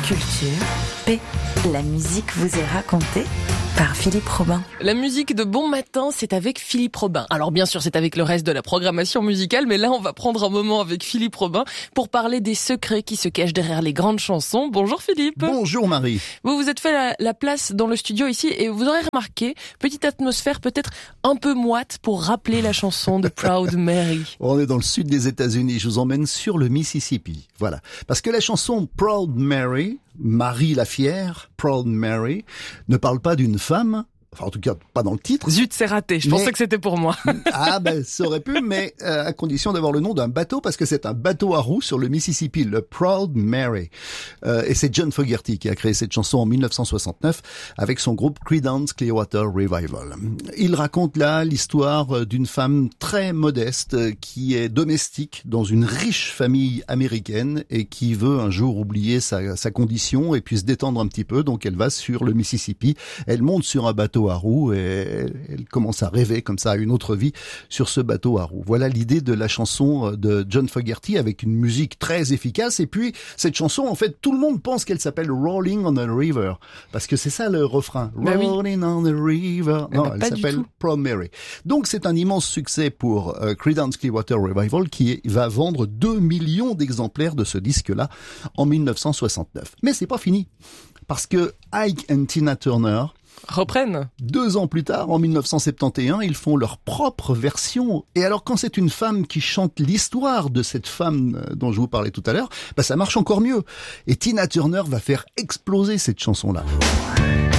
Culture, P. La musique vous est racontée par Philippe Robin. La musique de Bon Matin, c'est avec Philippe Robin. Alors bien sûr, c'est avec le reste de la programmation musicale, mais là, on va prendre un moment avec Philippe Robin pour parler des secrets qui se cachent derrière les grandes chansons. Bonjour Philippe. Bonjour Marie. Vous vous êtes fait la place dans le studio ici et vous aurez remarqué, petite atmosphère peut-être un peu moite pour rappeler la chanson de Proud Mary. On est dans le sud des États-Unis, je vous emmène sur le Mississippi. Voilà. Parce que la chanson Proud Mary, Marie la fière, Proud Mary, ne parle pas d'une femme, enfin en tout cas pas dans le titre. Zut, c'est raté, je pensais que c'était pour moi. Ah ben ça aurait pu, mais à condition d'avoir le nom d'un bateau, parce que c'est un bateau à roues sur le Mississippi, le Proud Mary. Et c'est John Fogerty qui a créé cette chanson en 1969 avec son groupe Creedence Clearwater Revival. Il raconte là l'histoire d'une femme très modeste qui est domestique dans une riche famille américaine et qui veut un jour oublier sa condition et puis se détendre un petit peu. Donc elle va sur le Mississippi, elle monte sur un bateau à roues et elle commence à rêver comme ça à une autre vie sur ce bateau à roues. Voilà l'idée de la chanson de John Fogerty avec une musique très efficace. Et puis cette chanson, en fait, tout le monde pense qu'elle s'appelle Rolling on the River parce que c'est ça le refrain. Rolling on the River. Non, elle s'appelle Proud Mary. Donc c'est un immense succès pour Creedence Clearwater Revival qui va vendre 2 millions d'exemplaires de ce disque-là en 1969. Mais c'est pas fini parce que Ike et Tina Turner reprennent. 2 ans plus tard, en 1971, ils font leur propre version. Et alors, quand c'est une femme qui chante l'histoire de cette femme dont je vous parlais tout à l'heure, ça marche encore mieux. Et Tina Turner va faire exploser cette chanson-là.